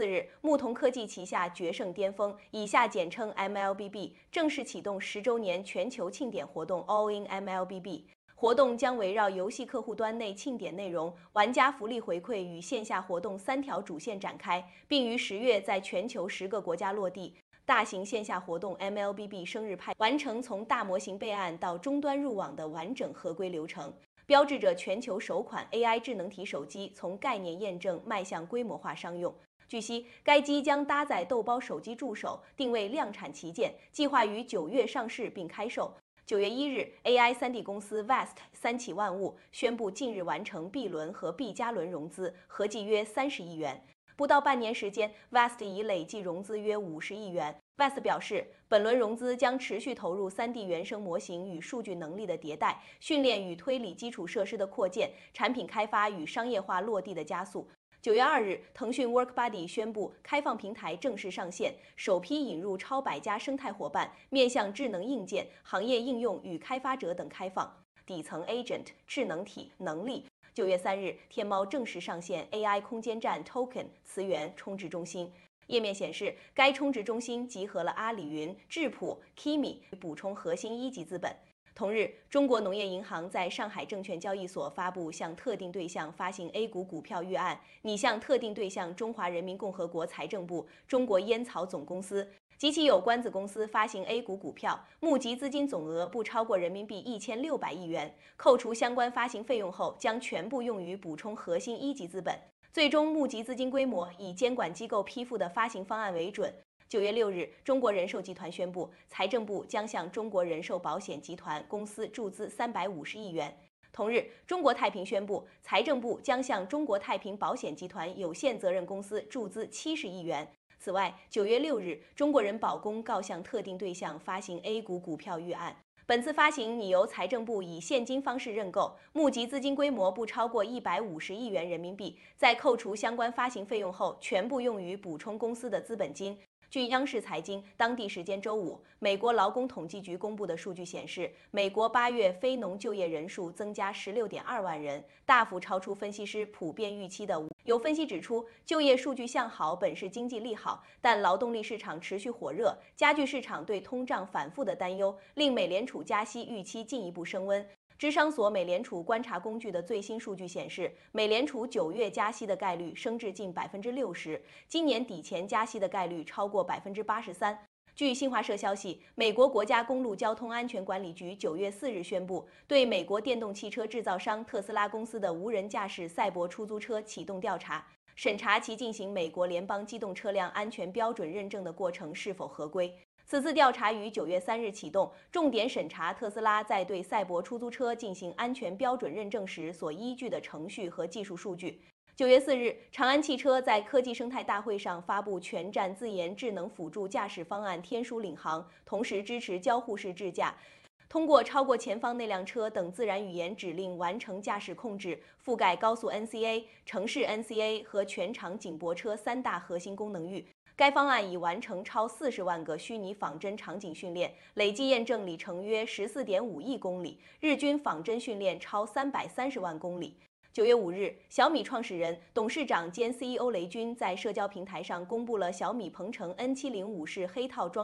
4日，牧童科技旗下决胜巅峰（以下简称 MLBB） 正式启动10周年全球庆典活动 All in MLBB。活动将围绕游戏客户端内庆典内容、玩家福利回馈与线下活动3条主线展开，并于10月在全球10个国家落地。大型线下活动 MLBB 生日派完成从大模型备案到终端入网的完整合规流程，标志着全球首款 AI 智能体手机从概念验证迈向规模化商用。据悉，该机将搭载豆包手机助手，定位量产旗舰，计划于9月上市并开售。9月1日 ，AI 3D 公司 Vast 三起万物宣布近日完成 B 轮和 B 加轮融资，合计约30亿元。不到半年时间 ，Vast 已累计融资约50亿元。Vast 表示，本轮融资将持续投入3D 原生模型与数据能力的迭代、训练与推理基础设施的扩建、产品开发与商业化落地的加速。9月2日，腾讯 WorkBuddy 宣布开放平台正式上线，首批引入超100家生态伙伴，面向智能硬件、行业应用与开发者等开放。底层 Agent 智能体能力。9月3日，天猫正式上线 AI 空间站 Token 词源充值中心。页面显示，该充值中心集合了阿里云、智谱、Kimi 补充核心1级资本。同日，中国农业银行在上海证券交易所发布向特定对象发行 A 股股票预案，拟向特定对象中华人民共和国财政部、中国烟草总公司及其有关子公司发行 A 股股票，募集资金总额不超过人民币1600亿元，扣除相关发行费用后，将全部用于补充核心1级资本。最终募集资金规模以监管机构批复的发行方案为准。9月6日，中国人寿集团宣布，财政部将向中国人寿保险集团公司注资350亿元。同日，中国太平宣布，财政部将向中国太平保险集团有限责任公司注资70亿元。此外，9月6日，中国人保公告向特定对象发行 A 股股票预案。本次发行拟由财政部以现金方式认购，募集资金规模不超过150亿元人民币，在扣除相关发行费用后，全部用于补充公司的资本金。据央视财经当地时间周五，美国劳工统计局公布的数据显示，美国8月非农就业人数增加16.2万人，大幅超出分析师普遍预期的。有分析指出，就业数据向好本是经济利好，但劳动力市场持续火热，加剧市场对通胀反复的担忧，令美联储加息预期进一步升温。芝商所美联储观察工具的最新数据显示，美联储9月加息的概率升至近60%，今年底前加息的概率超过83%。据新华社消息，美国国家公路交通安全管理局9月4日宣布，对美国电动汽车制造商特斯拉公司的无人驾驶赛博出租车启动调查，审查其进行美国联邦机动车辆安全标准认证的过程是否合规。此次调查于9月3日启动，重点审查特斯拉在对赛博出租车进行安全标准认证时所依据的程序和技术数据。9月4日，长安汽车在科技生态大会上发布全站自研智能辅助驾驶方案天书领航，同时支持交互式智驾，通过超过前方那辆车等自然语言指令完成驾驶控制，覆盖高速 NCA、城市 NCA 和全场景泊车3大核心功能域。该方案已完成超40万个虚拟仿真场景训练，累计验证里程约14.5亿公里，日均仿真训练超330万公里。9月5日，小米创始人、董事长兼 CEO 雷军在社交平台上公布了小米鹏程 N70 武士黑套装